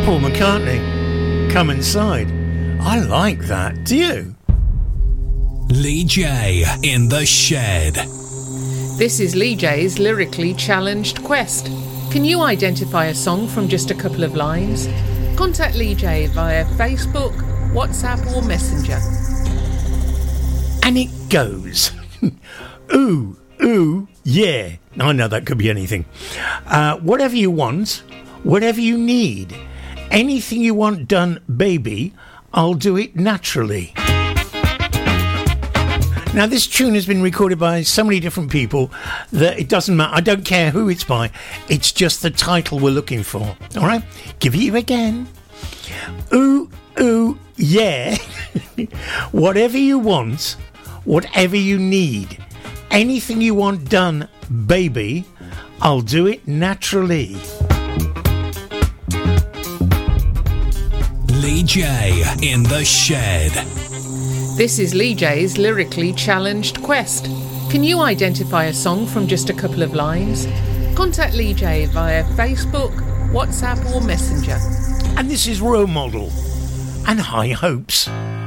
Paul McCartney, Come Inside. I like that, do you? Lee J in the Shed. This is Lee J's lyrically challenged quest. Can you identify a song from just a couple of lines? Contact Lee J via Facebook, WhatsApp or Messenger. And it goes. Ooh, ooh, yeah. I know that could be anything. Whatever you want, whatever you need, anything you want done, baby, I'll do it naturally. Now, this tune has been recorded by so many different people that it doesn't matter. I don't care who it's by. It's just the title we're looking for. All right? Give it you again. Ooh, ooh, yeah. Whatever you want, whatever you need, anything you want done, baby, I'll do it naturally. Lee J in the Shed. This is Lee J's lyrically challenged quest. Can you identify a song from just a couple of lines? Contact Lee J via Facebook, WhatsApp or Messenger. And this is Role Model and High Hopes.